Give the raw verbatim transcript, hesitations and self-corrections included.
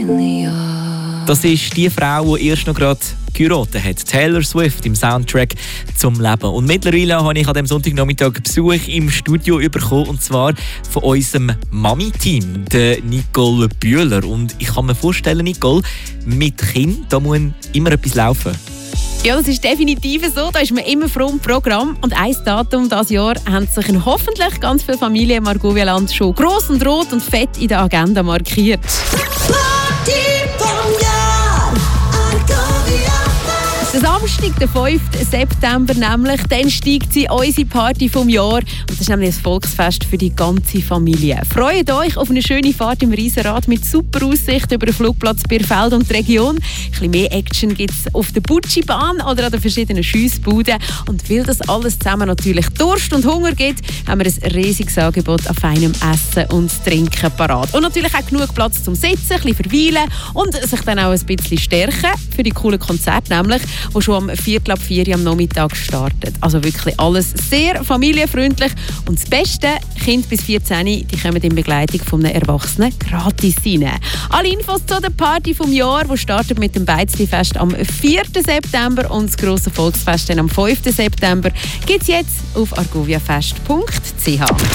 Das ist die Frau, die erst noch gerade geheiratet hat. Taylor Swift im Soundtrack zum Leben. Und mittlerweile habe ich an diesem Sonntagnachmittag Besuch im Studio bekommen, und zwar von unserem Mami-Team, der Nicole Bühler. Und ich kann mir vorstellen, Nicole, mit Kind, da muss immer etwas laufen. Ja, das ist definitiv so. Da ist man immer froh im Programm. Und ein Datum dieses Jahr haben sich hoffentlich ganz viele Familien im Argovia-Land schon gross und rot und fett in der Agenda markiert. Der Samstag, der fünften September, nämlich, dann steigt sie unsere Party vom Jahr. Und das ist nämlich ein Volksfest für die ganze Familie. Freut euch auf eine schöne Fahrt im Riesenrad mit super Aussicht über den Flugplatz Bierfeld und die Region. Ein bisschen mehr Action gibt es auf der Butschibahn oder an den verschiedenen Schiessbuden. Und weil das alles zusammen natürlich Durst und Hunger gibt, haben wir ein riesiges Angebot an feinem Essen und Trinken parat. Und natürlich auch genug Platz zum Sitzen, ein bisschen verweilen und sich dann auch ein bisschen stärken für die coolen Konzerte, nämlich, wo schon am Viertel ab vier Uhr am Nachmittag startet. Also wirklich alles sehr familienfreundlich. Und das Beste, Kinder bis vierzehn, die kommen in Begleitung von einem Erwachsenen gratis rein. Alle Infos zu der Party vom Jahr, die startet mit dem Beizli-Fest am vierten September und das grosse Volksfest dann am fünften September, gibt es jetzt auf argoviafest punkt c h.